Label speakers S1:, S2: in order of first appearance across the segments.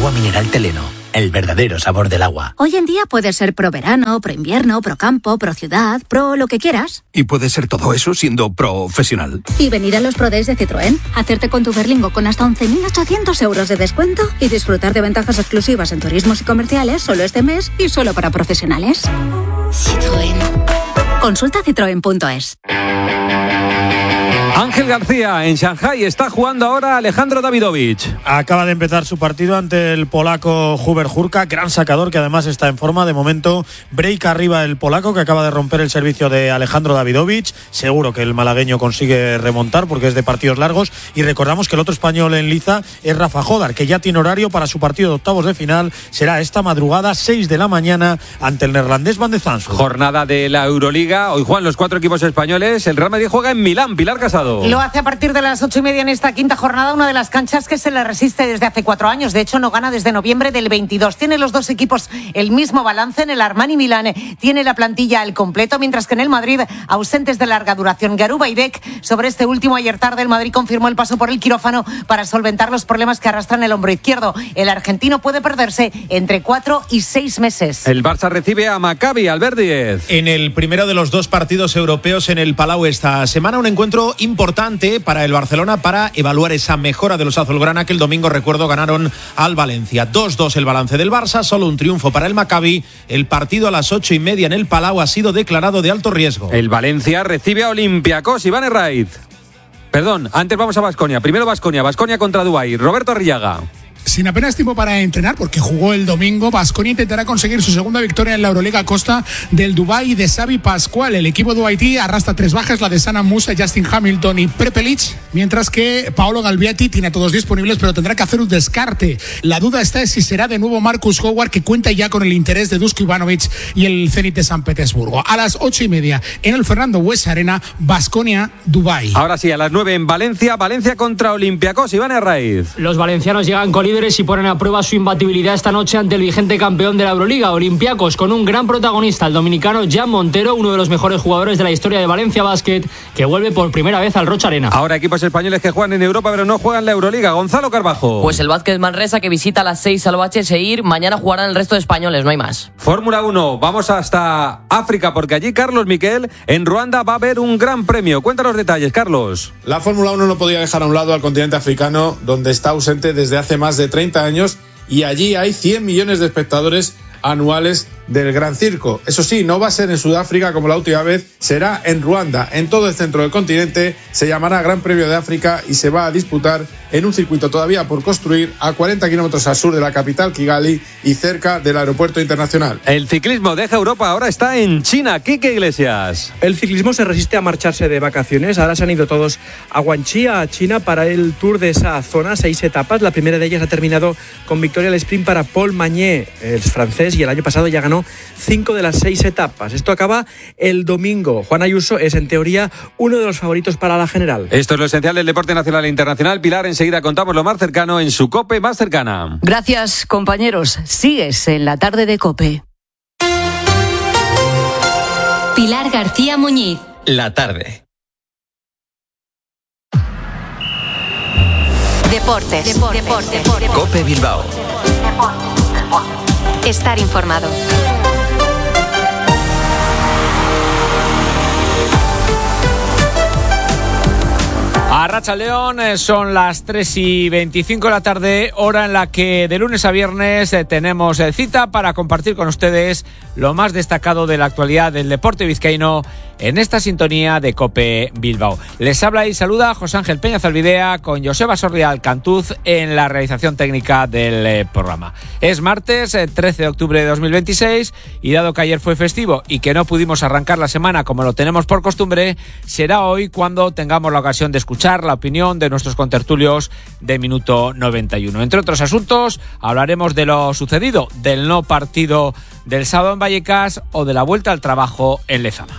S1: Agua mineral Teleno, el verdadero sabor del agua.
S2: Hoy en día puedes ser pro verano, pro invierno, pro campo, pro ciudad, pro lo que quieras.
S3: Y puedes ser todo eso siendo profesional.
S2: Y venir a los Pro Days de Citroën, hacerte con tu Berlingo con hasta 11.800 euros de descuento y disfrutar de ventajas exclusivas en turismos y comerciales solo este mes y solo para profesionales. Citroën. Consulta citroen.es.
S4: Ángel García, en Shanghái, está jugando ahora Alejandro Davidovich.
S5: Acaba de empezar su partido ante el polaco Hubert Hurka, gran sacador que además está en forma. De momento, break arriba el polaco, que acaba de romper el servicio de Alejandro Davidovich. Seguro que el malagueño consigue remontar porque es de partidos largos. Y recordamos que el otro español en liza es Rafa Jodar, que ya tiene horario para su partido de octavos de final. Será esta madrugada, 6 de la mañana, ante el neerlandés Van de Zandschulp.
S4: Jornada de la Euroliga. Hoy juegan los 4 equipos españoles. El Real Madrid juega en Milán. Pilar Casado.
S6: Lo hace a partir de las 8:30 en esta quinta jornada, una de las canchas que se le resiste desde hace 4 años. De hecho, no gana desde noviembre del 22. Tiene los dos equipos el mismo balance. En el Armani Milán tiene la plantilla al completo, mientras que en el Madrid, ausentes de larga duración. Garuba y Beck, sobre este último, ayer tarde el Madrid confirmó el paso por el quirófano para solventar los problemas que arrastran el hombro izquierdo. El argentino puede perderse entre 4 y 6 meses.
S4: El Barça recibe a Maccabi, Albert Díez.
S7: En el primero de los 2 partidos europeos en el Palau esta semana, un encuentro importante para el Barcelona para evaluar esa mejora de los azulgrana que el domingo, recuerdo, ganaron al Valencia. 2-2 el balance del Barça, solo un triunfo para el Maccabi. El partido a las 8:30 en el Palau ha sido declarado de alto riesgo.
S4: El Valencia recibe a Olympiacos, Iván Herraiz. Perdón, antes vamos a Baskonia. Primero Baskonia contra Dubái. Roberto Arrillaga.
S8: Sin apenas tiempo para entrenar, porque jugó el domingo, Baskonia intentará conseguir su segunda victoria en la Euroliga a costa del Dubái de Xavi Pascual. El equipo de Haití arrastra 3 bajas, la de Sana Musa, Justin Hamilton y Prepelic, mientras que Paolo Galbiati tiene a todos disponibles, pero tendrá que hacer un descarte. La duda está en si será de nuevo Marcus Howard, que cuenta ya con el interés de Dusko Ivanovic y el Zenit de San Petersburgo. A las 8:30 en el Fernando Buesa Arena, Baskonia, Dubái.
S4: Ahora sí, a las 9 en Valencia contra Olympiacos, Iván Herraiz.
S9: Los valencianos llegan con líderes y ponen a prueba su imbatibilidad esta noche ante el vigente campeón de la Euroliga, Olympiacos, con un gran protagonista, el dominicano Jan Montero, uno de los mejores jugadores de la historia de Valencia Basket, que vuelve por primera vez al Rocha Arena.
S4: Ahora equipos españoles que juegan en Europa pero no juegan la Euroliga. Gonzalo Carbajo.
S10: Pues el Vázquez Manresa, que visita a las 6 al Seir, mañana jugarán el resto de españoles, no hay más.
S4: Fórmula 1, vamos hasta África, porque allí, Carlos Miquel, en Ruanda va a haber un gran premio. Cuéntanos los detalles, Carlos.
S11: La Fórmula 1 no podía dejar a un lado al continente africano, donde está ausente desde hace más de 30 años, y allí hay 100 millones de espectadores anuales del Gran Circo. Eso sí, no va a ser en Sudáfrica como la última vez, será en Ruanda, en todo el centro del continente. Se llamará Gran Premio de África y se va a disputar en un circuito todavía por construir a 40 kilómetros al sur de la capital, Kigali, y cerca del aeropuerto internacional.
S4: El ciclismo deja Europa, ahora está en China. Quique Iglesias.
S12: El ciclismo se resiste a marcharse de vacaciones. Ahora se han ido todos a Guangxi, a China, para el tour de esa zona. 6 etapas. La primera de ellas ha terminado con victoria al sprint para Paul Magnier, el francés, y el año pasado ya ganó 5 de las 6 etapas. Esto acaba el domingo. Juan Ayuso es, en teoría, uno de los favoritos para la general.
S4: Esto es lo esencial del deporte nacional e internacional. Pilar, enseguida contamos lo más cercano en su COPE más cercana.
S13: Gracias, compañeros. Sigues en la tarde de COPE.
S14: Pilar García Muñiz.
S15: La tarde.
S14: Deportes.
S15: COPE Bilbao.
S14: Estar informado.
S16: Arratsaldeon, son las 3:25 de la tarde, hora en la que de lunes a viernes tenemos cita para compartir con ustedes lo más destacado de la actualidad del deporte vizcaíno en esta sintonía de COPE Bilbao. Les habla y saluda José Ángel Peña Zalbidea, con Joseba Sorria Alcantuz en la realización técnica del programa. Es martes 13 de octubre de 2026 y dado que ayer fue festivo y que no pudimos arrancar la semana como lo tenemos por costumbre, será hoy cuando tengamos la ocasión de escuchar la opinión de nuestros contertulios de Minuto 91. Entre otros asuntos, hablaremos de lo sucedido, del no partido del sábado en Vallecas o de la vuelta al trabajo en Lezama.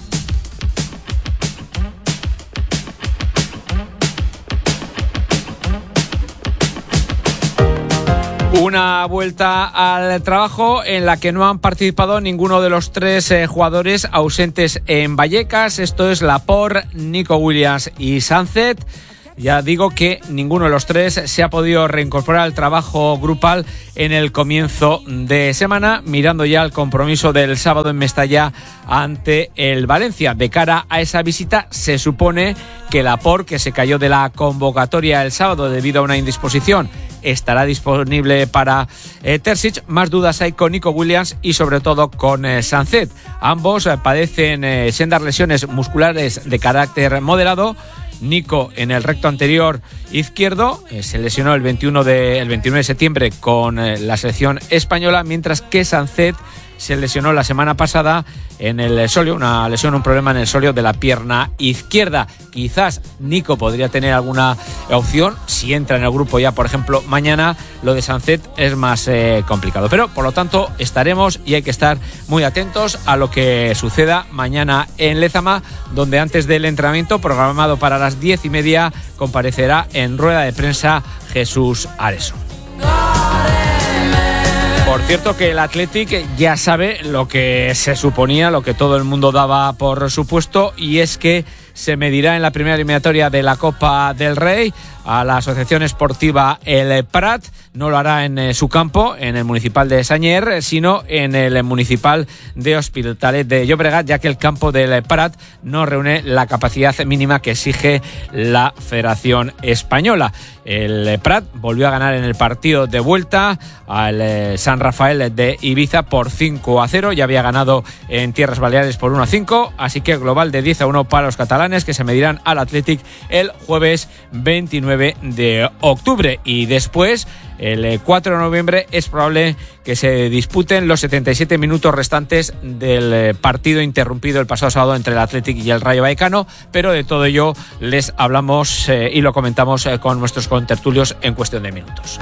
S16: Una vuelta al trabajo en la que no han participado ninguno de los 3 jugadores ausentes en Vallecas. Esto es Laporte, Nico Williams y Sánchez. Ya digo que ninguno de los tres se ha podido reincorporar al trabajo grupal en el comienzo de semana, mirando ya al compromiso del sábado en Mestalla ante el Valencia. De cara a esa visita, se supone que Laporte, que se cayó de la convocatoria el sábado debido a una indisposición, estará disponible para Terzic. Más dudas hay con Nico Williams y sobre todo con Sancet. Ambos padecen sendas lesiones musculares de carácter moderado. Nico en el recto anterior izquierdo, se lesionó el 21 de septiembre con la selección española, mientras que Sancet se lesionó la semana pasada en el sóleo, un problema en el sóleo de la pierna izquierda. Quizás Nico podría tener alguna opción si entra en el grupo ya, por ejemplo, mañana. Lo de Sancet es más complicado, pero por lo tanto estaremos y hay que estar muy atentos a lo que suceda mañana en Lezama, donde antes del entrenamiento programado para las 10:30 comparecerá en rueda de prensa Jesús Areso. Por cierto que el Athletic ya sabe lo que se suponía, lo que todo el mundo daba por supuesto, y es que se medirá en la primera eliminatoria de la Copa del Rey a la Asociación Esportiva El Prat. No lo hará en su campo, en el Municipal de Sañer, sino en el Municipal de Hospitalet de Llobregat, ya que el campo del Prat no reúne la capacidad mínima que exige la Federación Española. El Prat volvió a ganar en el partido de vuelta al San Rafael de Ibiza por 5-0. Ya había ganado en Tierras Baleares por 1-5, así que global de 10-1 para los catalanes, que se medirán al Athletic el jueves 29 de octubre. Y después, el 4 de noviembre, es probable que se disputen los 77 minutos restantes del partido interrumpido el pasado sábado entre el Athletic y el Rayo Vallecano, pero de todo ello les hablamos y lo comentamos con nuestros contertulios en cuestión de minutos.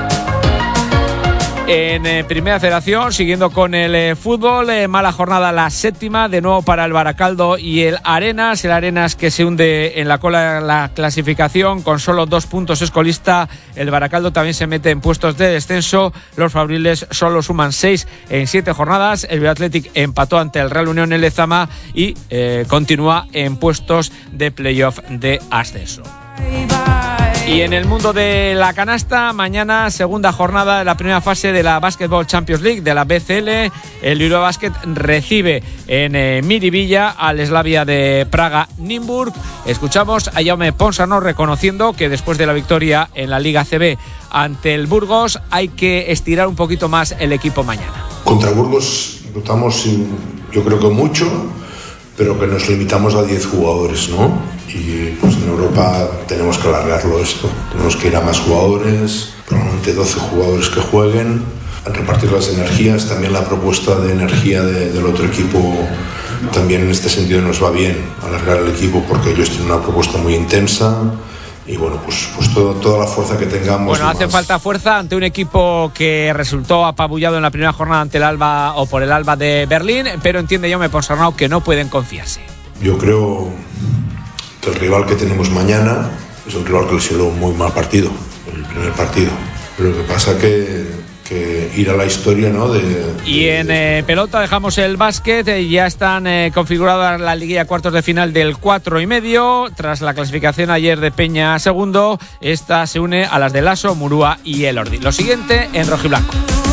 S16: En Primera Federación, siguiendo con el fútbol, mala jornada la séptima, de nuevo para el Baracaldo y el Arenas. El Arenas, que se hunde en la cola de la clasificación con solo 2 puntos, es colista. El Baracaldo también se mete en puestos de descenso. Los fabriles solo suman 6 en 7 jornadas. El Athletic empató ante el Real Unión en Lezama y continúa en puestos de playoff de ascenso. Y en el mundo de la canasta, mañana segunda jornada de la primera fase de la Basketball Champions League de la BCL. El Eurobasket recibe en Miribilla al Slavia de Praga Nimburg. Escuchamos a Jaume Ponsarnau reconociendo que después de la victoria en la Liga CB ante el Burgos hay que estirar un poquito más el equipo mañana.
S17: Contra Burgos notamos, yo creo que mucho, pero que nos limitamos a 10 jugadores, ¿no? Y pues en Europa tenemos que alargarlo esto, tenemos que ir a más jugadores, probablemente 12 jugadores que jueguen, repartir las energías. También la propuesta de energía del otro equipo también en este sentido nos va bien, alargar el equipo, porque ellos tienen una propuesta muy intensa. Y bueno, pues toda la fuerza que tengamos.
S16: Bueno, hace falta fuerza ante un equipo que resultó apabullado en la primera jornada ante el Alba o por el Alba de Berlín, pero entiende Jaume Ponsarnau que no pueden confiarse.
S17: Yo creo que el rival que tenemos mañana es un rival que le hizo un muy mal partido, el primer partido. Pero lo que pasa que ir a la historia, ¿no?
S16: Y en pelota dejamos el básquet, ya están configuradas la liguilla cuartos de final del 4,5. Tras la clasificación ayer de Peña segundo, esta se une a las de Lasso, Murúa y Elordi. Lo siguiente en rojiblanco.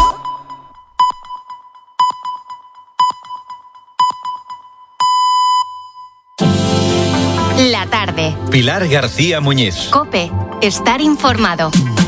S14: La tarde.
S15: Pilar García Muñiz.
S14: COPE. Estar informado.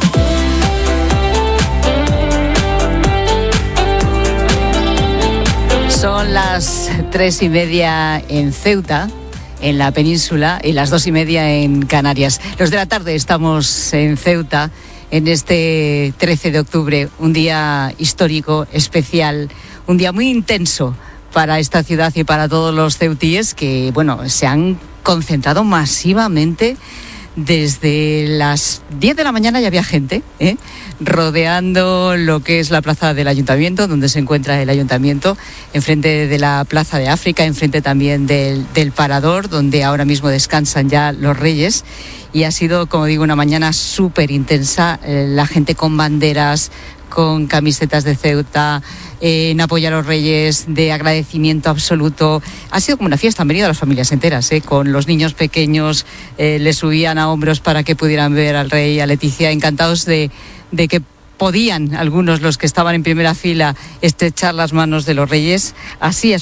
S13: Son las 3:30 en Ceuta, en la península, y las 2:30 en Canarias. Los de la tarde estamos en Ceuta en este 13 de octubre, un día histórico, especial, un día muy intenso para esta ciudad y para todos los ceutíes que, bueno, se han concentrado masivamente. Desde las 10 de la mañana ya había gente rodeando lo que es la plaza del Ayuntamiento, donde se encuentra el Ayuntamiento, enfrente de la Plaza de África, enfrente también del Parador, donde ahora mismo descansan ya los Reyes. Y ha sido, como digo, una mañana súper intensa, la gente con banderas, con camisetas de Ceuta, en apoyo a los Reyes, de agradecimiento absoluto. Ha sido como una fiesta, han venido las familias enteras, con los niños pequeños, le subían a hombros para que pudieran ver al Rey, a Leticia, encantados de que podían algunos, los que estaban en primera fila, estrechar las manos de los Reyes. Así es